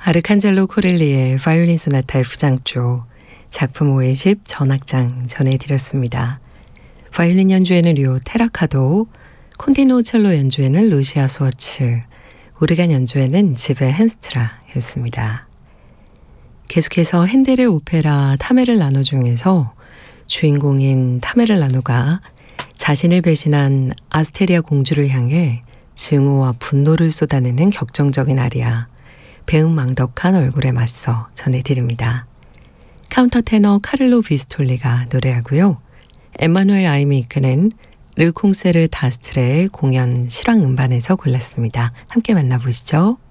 아르칸젤로 코렐리의 바이올린 소나타 F장조 작품 50 전악장 전해드렸습니다. 바이올린 연주에는 류 테라카도, 콘디노 첼로 연주에는 루시아 스워츠, 오르간 연주에는 지베 헨스트라였습니다. 계속해서 핸델의 오페라 타메를라노 중에서 주인공인 타메를라노가 자신을 배신한 아스테리아 공주를 향해 증오와 분노를 쏟아내는 격정적인 아리아, 배은망덕한 얼굴에 맞서 전해드립니다. 카운터 테너 카를로 비스톨리가 노래하고요. 엠마누엘 아임이 이끄는 르 콩세르 다스트레의 공연 실황 음반에서 골랐습니다. 함께 만나보시죠.